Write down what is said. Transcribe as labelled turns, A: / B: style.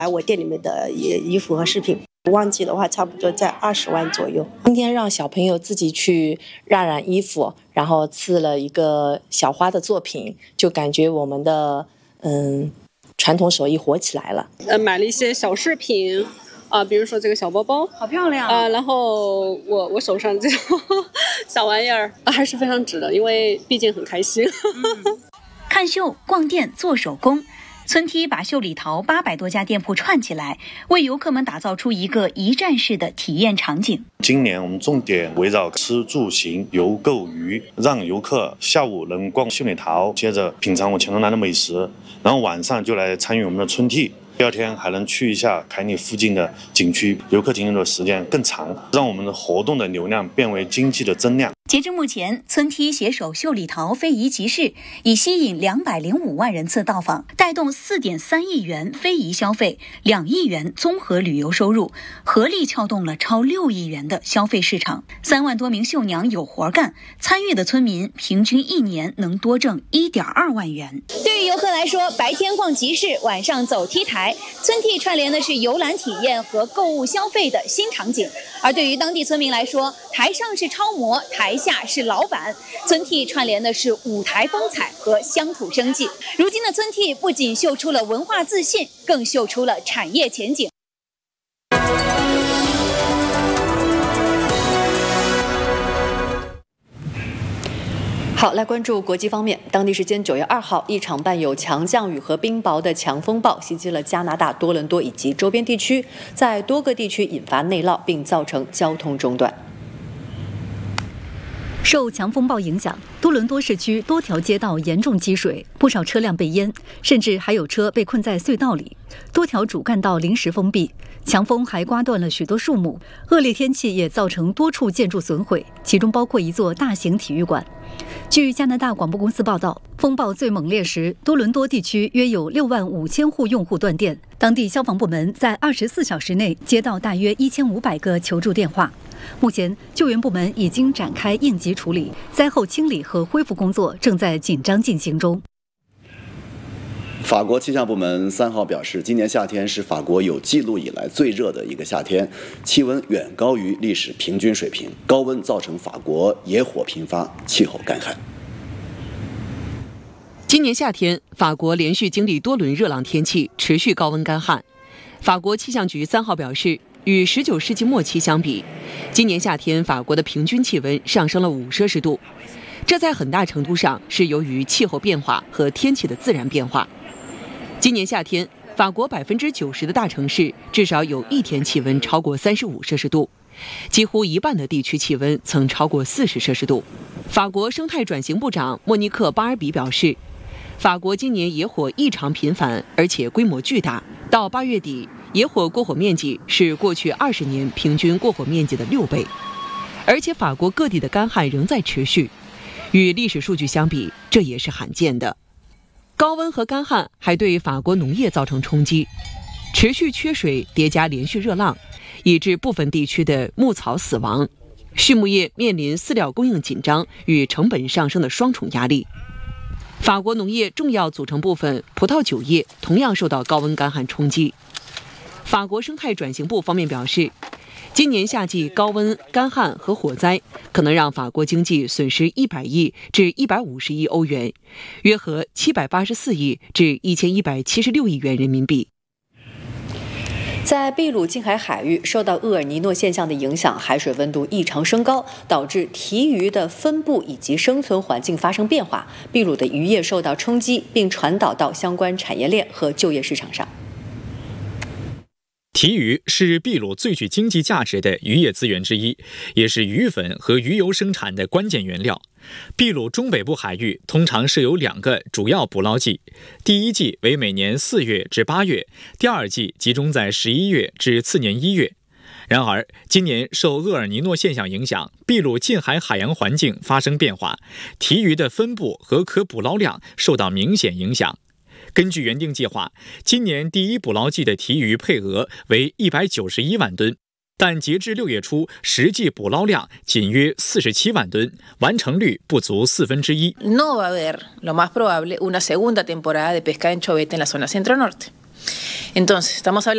A: 我店里面的衣服和饰品，旺季的话差不多在20万左右。今天让小朋友自己去染衣服，然后刺了一个小花的作品，就感觉我们的传统手艺活起来了。
B: 买了一些小饰品比如说这个小包包，
C: 好漂亮
B: 然后我手上这种小玩意儿还是非常值得，因为毕竟很开心。
C: 看秀、逛店、做手工，村梯把秀里淘800多家店铺串起来，为游客们打造出一个一站式的体验场景。
D: 今年我们重点围绕吃住行游购娱，让游客下午能逛秀里淘，接着品尝我黔东南的美食，然后晚上就来参与我们的村梯。第二天还能去一下凯里附近的景区，游客停留的时间更长，让我们的活动的流量变为经济的增量。
C: 截至目前，村梯携手秀里淘非遗集市，已吸引205万人次到访，带动4.3亿元非遗消费，2亿元综合旅游收入，合力撬动了超6亿元的消费市场。3万多名秀娘有活干，参与的村民平均1年能多挣1.2万元。对于游客来说，白天逛集市，晚上走 T 台，村梯串联的是游览体验和购物消费的新场景。而对于当地村民来说，台上是超模，台下是老板，村梯串联的是舞台风采和乡土生计。如今的村梯不仅秀出了文化自信，更秀出了产业前景。
E: 好，来关注国际方面。当地时间9月2号，一场伴有强降雨和冰雹的强风暴袭击了加拿大多伦多以及周边地区，在多个地区引发内涝，并造成交通中断。
F: 受强风暴影响，多伦多市区多条街道严重积水，不少车辆被淹，甚至还有车被困在隧道里。多条主干道临时封闭，强风还刮断了许多树木。恶劣天气也造成多处建筑损毁，其中包括一座大型体育馆。据加拿大广播公司报道，风暴最猛烈时，多伦多地区约有6万5千户用户断电。当地消防部门在24小时内接到大约1500个求助电话。目前，救援部门已经展开应急处理，灾后清理和恢复工作正在紧张进行中。
G: 法国气象部门3号表示，今年夏天是法国有记录以来最热的一个夏天，气温远高于历史平均水平，高温造成法国野火频发，气候干旱。
H: 今年夏天，法国连续经历多轮热浪天气，持续高温干旱。法国气象局3号表示，与19世纪末期相比，今年夏天法国的平均气温上升了5摄氏度，这在很大程度上是由于气候变化和天气的自然变化。今年夏天，法国90%的大城市至少有一天气温超过35摄氏度，几乎一半的地区气温曾超过40摄氏度。法国生态转型部长莫尼克·巴尔比表示，法国今年野火异常频繁，而且规模巨大，到8月底，野火过火面积是过去20年平均过火面积的6倍，而且法国各地的干旱仍在持续，与历史数据相比，这也是罕见的。高温和干旱还对法国农业造成冲击，持续缺水叠加连续热浪，以致部分地区的牧草死亡，畜牧业面临饲料供应紧张与成本上升的双重压力。法国农业重要组成部分葡萄酒业同样受到高温干旱冲击。法国生态转型部方面表示，今年夏季高温、干旱和火灾可能让法国经济损失100亿至150亿欧元，约合784亿至1176亿元人民币。
E: 在秘鲁近海海域，受到厄尔尼诺现象的影响，海水温度异常升高，导致鲫鱼的分布以及生存环境发生变化，秘鲁的渔业受到冲击，并传导到相关产业链和就业市场上。
I: 鲫鱼是秘鲁最具经济价值的渔业资源之一，也是鱼粉和鱼油生产的关键原料。秘鲁中北部海域通常设有2个主要捕捞季，第一季为每年4月至8月，第二季集中在11月至次年1月。然而，今年受厄尔尼诺现象影响，秘鲁近海海洋环境发生变化，鲫鱼的分布和可捕捞量受到明显影响。根据原定计划，今年第一捕捞季的鲫鱼配额为191万吨，但截至6月初，实际捕捞量仅约47万吨，完成率不足1/4。
J: No va a haber, lo más probable, una segunda temporada de pesca de anchoveta en la zona centro-norte. Entonces, estamos hablando